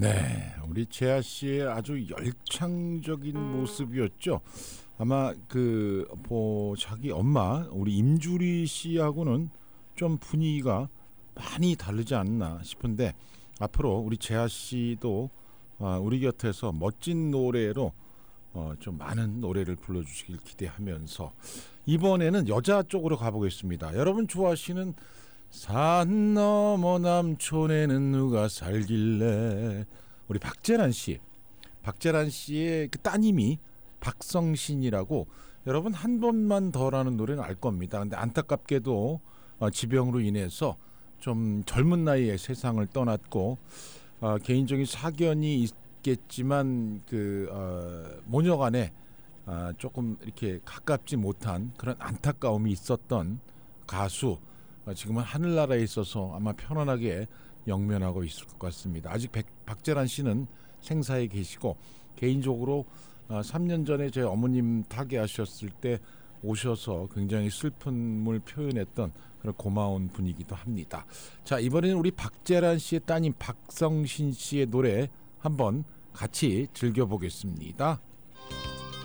네, 우리 재하 씨의 아주 열창적인 모습이었죠. 아마 자기 엄마 우리 임주리 씨하고는 좀 분위기가 많이 다르지 않나 싶은데 앞으로 우리 재하 씨도 우리 곁에서 멋진 노래로 좀 많은 노래를 불러주시길 기대하면서 이번에는 여자 쪽으로 가보겠습니다. 여러분 좋아하시는 산 너머 남촌에는 누가 살길래 우리 박재란 씨의 그 따님이 박성신이라고 여러분 한 번만 더라는 노래는 알 겁니다. 근데 안타깝게도 지병으로 인해서 좀 젊은 나이에 세상을 떠났고 개인적인 사견이 있겠지만 모녀간에 조금 이렇게 가깝지 못한 그런 안타까움이 있었던 가수 지금은 하늘나라에 있어서 아마 편안하게 영면하고 있을 것 같습니다. 아직 박재란 씨는 생사에 계시고 개인적으로 3년 전에 제 어머님 타계하셨을 때 오셔서 굉장히 슬픔을 표현했던 그런 고마운 분이기도 합니다. 자, 이번에는 우리 박재란 씨의 따님 박성신 씨의 노래 한번 같이 즐겨보겠습니다.